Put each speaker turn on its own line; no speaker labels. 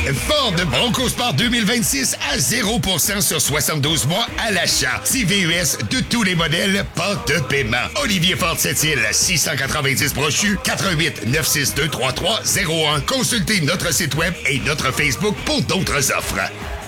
Ford Bronco Sport 2026 à 0% sur 72 mois à l'achat. CVUS de tous les modèles, pas de paiement. Olivier Ford Sept-Îles, 690 Brochu, 88 962 3301. Consultez notre site web et notre Facebook pour d'autres offres.